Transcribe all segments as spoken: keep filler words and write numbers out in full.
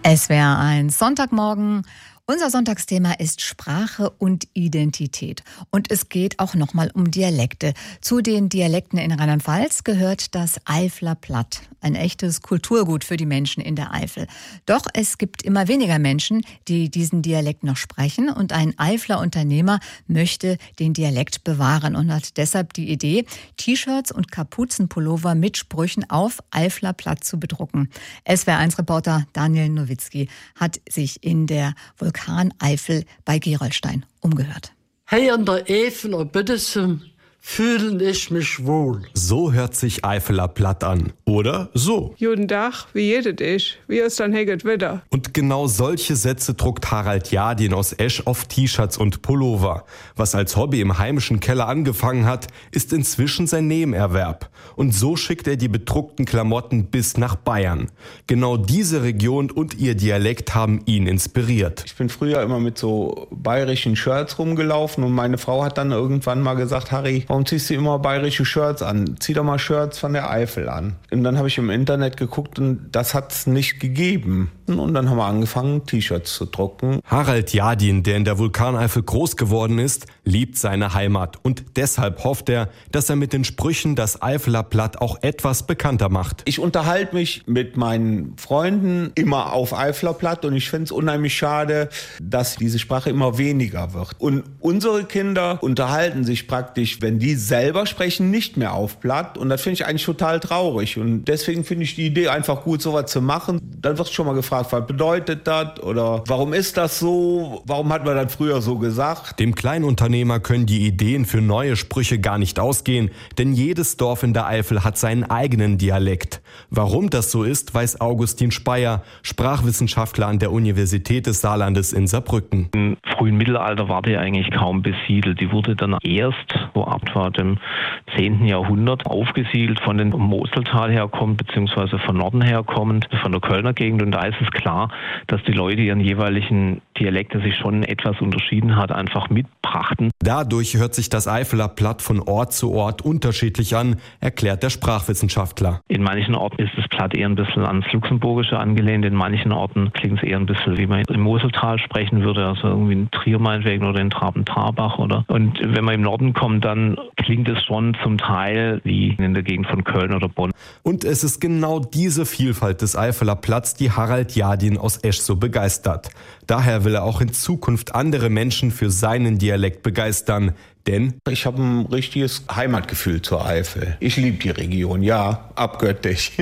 S W R eins Sonntagmorgen. Unser Sonntagsthema ist Sprache und Identität. Und es geht auch nochmal um Dialekte. Zu den Dialekten in Rheinland-Pfalz gehört das Eifler Platt. Ein echtes Kulturgut für die Menschen in der Eifel. Doch es gibt immer weniger Menschen, die diesen Dialekt noch sprechen. Und ein Eifler Unternehmer möchte den Dialekt bewahren und hat deshalb die Idee, T-Shirts und Kapuzenpullover mit Sprüchen auf Eifler Platt zu bedrucken. S W R eins Reporter Daniel Nowitzki hat sich in der Vulkaneifel bei Gerolstein umgehört. Hey, an der Eifler Biddesem fühlen ich mich wohl. So hört sich Eifeler Platt an. Oder so. Jeden Tag, wie jedes ist. Wie ist dann heget wieder. Und genau solche Sätze druckt Harald Jardin aus Esch auf T-Shirts und Pullover. Was als Hobby im heimischen Keller angefangen hat, ist inzwischen sein Nebenerwerb. Und so schickt er die bedruckten Klamotten bis nach Bayern. Genau diese Region und ihr Dialekt haben ihn inspiriert. Ich bin früher immer mit so bayerischen Shirts rumgelaufen und meine Frau hat dann irgendwann mal gesagt, Harry, warum ziehst du immer bayerische Shirts an? Zieh doch mal Shirts von der Eifel an. Und dann habe ich im Internet geguckt und das hat es nicht gegeben. Und dann haben wir angefangen, T-Shirts zu drucken. Harald Jardin, der in der Vulkaneifel groß geworden ist, liebt seine Heimat. Und deshalb hofft er, dass er mit den Sprüchen das Eifeler Platt auch etwas bekannter macht. Ich unterhalte mich mit meinen Freunden immer auf Eifler Platt und ich finde es unheimlich schade, dass diese Sprache immer weniger wird. Und unsere Kinder unterhalten sich praktisch, wenn die selber sprechen, nicht mehr auf Platt. Und das finde ich eigentlich total traurig. Und deswegen finde ich die Idee einfach gut, sowas zu machen. Dann wird schon mal gefragt, was bedeutet das? Oder warum ist das so? Warum hat man das früher so gesagt? Dem Kleinunternehmer können die Ideen für neue Sprüche gar nicht ausgehen, denn jedes Dorf in der Eifel hat seinen eigenen Dialekt. Warum das so ist, weiß Augustin Speyer, Sprachwissenschaftler an der Universität des Saarlandes in Saarbrücken. Im frühen Mittelalter war die eigentlich kaum besiedelt. Die wurde dann erst so ab dem zehnten Jahrhundert aufgesiedelt, von den Moseltal herkommt, beziehungsweise von Norden herkommend, von der Kölner Gegend. Und da ist es klar, dass die Leute ihren jeweiligen Dialekt, der sich schon etwas unterschieden hat, einfach mitbrachten. Dadurch hört sich das Eifeler Platt von Ort zu Ort unterschiedlich an, erklärt der Sprachwissenschaftler. In manchen Orten ist das Platt eher ein bisschen ans Luxemburgische angelehnt, in manchen Orten klingt es eher ein bisschen, wie man im Moseltal sprechen würde, also irgendwie in Trier meinetwegen oder in Traben-Trarbach, oder. Und wenn man im Norden kommt, dann klingt es schon zum Teil wie in der Gegend von Köln oder Bonn. Und es ist genau diese Vielfalt des Eifeler Platts, die Harald Jardin aus Esch so begeistert. Daher will er auch in Zukunft andere Menschen für seinen Dialekt begeistern. Denn ich habe ein richtiges Heimatgefühl zur Eifel. Ich liebe die Region, ja, abgöttisch.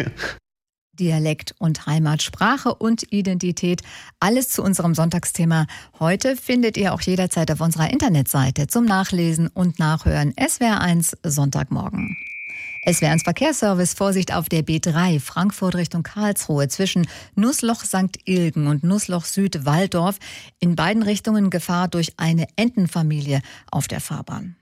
Dialekt und Heimat, Sprache und Identität. Alles zu unserem Sonntagsthema. Heute findet ihr auch jederzeit auf unserer Internetseite zum Nachlesen und Nachhören. S W R eins Sonntagmorgen. S W R eins Verkehrsservice, Vorsicht auf der B drei, Frankfurt Richtung Karlsruhe, zwischen Nussloch Sankt Ilgen und Nussloch Süd Walldorf. In beiden Richtungen Gefahr durch eine Entenfamilie auf der Fahrbahn.